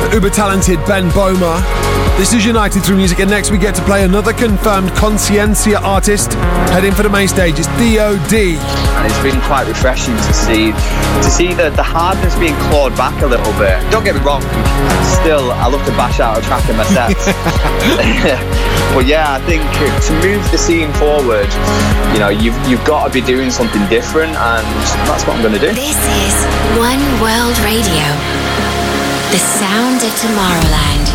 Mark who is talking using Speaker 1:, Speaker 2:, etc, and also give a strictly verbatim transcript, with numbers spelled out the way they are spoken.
Speaker 1: uber-talented Ben Böhmer. This is United Through Music, and next we get to play another confirmed Consciencia artist heading for the main stage. It's D O D.
Speaker 2: And it's been quite refreshing to see to see the, the hardness being clawed back a little bit. Don't get me wrong, still I love to bash out a track in my sets. But yeah, I think to move the scene forward, you know, you've you've got to be doing something different, and that's what I'm going to do.
Speaker 3: This is One World Radio, the sound of Tomorrowland.